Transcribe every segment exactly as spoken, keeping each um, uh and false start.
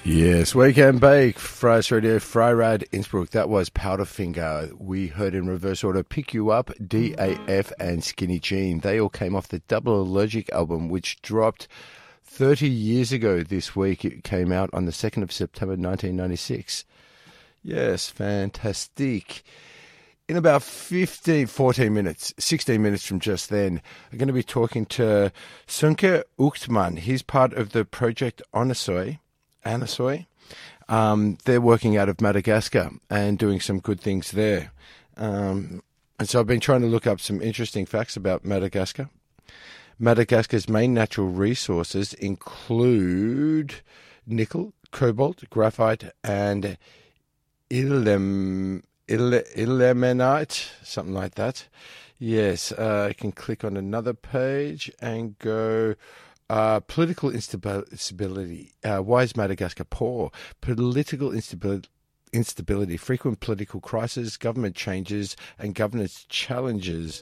Yes, Weekend Bake, Fry's Radio, Freirad, Innsbruck. That was Powderfinger. We heard in reverse order Pick You Up, D A F, and Skinny Jean. They all came off the Double Allergic album, which dropped thirty years ago this week. It came out on the second of September nineteen ninety-six. Yes, fantastic. In about fifteen, fourteen minutes, sixteen minutes from just then, I'm going to be talking to Sönke Uchtman. He's part of the project Anasoy. Anasoy. Um, they're working out of Madagascar and doing some good things there. Um, and so I've been trying to look up some interesting facts about Madagascar. Madagascar's main natural resources include nickel, cobalt, graphite, and ilem, ile, ilmenite, something like that. Yes, uh, I can click on another page and go... Uh, political instability. Uh, why is Madagascar poor? Political instability, instability, frequent political crises, government changes, and governance challenges.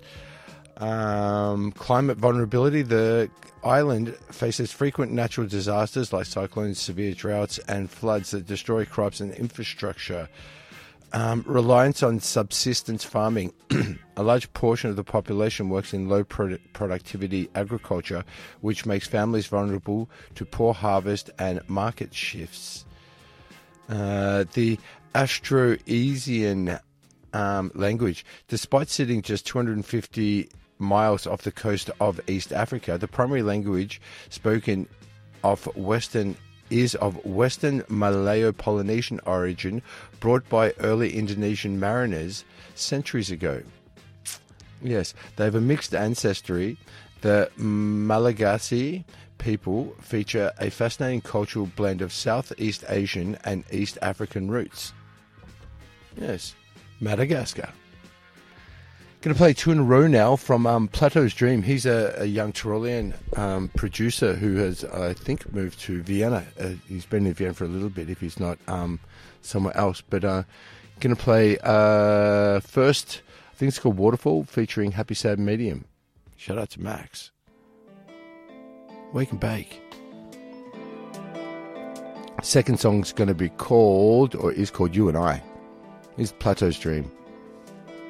Um, climate vulnerability. The island faces frequent natural disasters like cyclones, severe droughts, and floods that destroy crops and infrastructure. Um, reliance on subsistence farming. A large portion of the population works in low pro- productivity agriculture, which makes families vulnerable to poor harvest and market shifts. Uh, the Austroasian um, language, despite sitting just two hundred fifty miles off the coast of East Africa, the primary language spoken of Western is of Western Malayo-Polynesian origin, brought by early Indonesian mariners centuries ago. Yes, they have a mixed ancestry. The Malagasy people feature a fascinating cultural blend of Southeast Asian and East African roots. Yes, Madagascar. Going to play two in a row now from um, Plateau's Dream. He's a, a young Tyrolean um, producer who has, I think, moved to Vienna. Uh, he's been in Vienna for a little bit, if he's not um, somewhere else. But uh, going to play uh, first, I think it's called Waterfall, featuring Happy Sad Medium. Shout out to Max. Wake and Bake. Second song's going to be called, or is called You and I. Here's Plateau's Dream.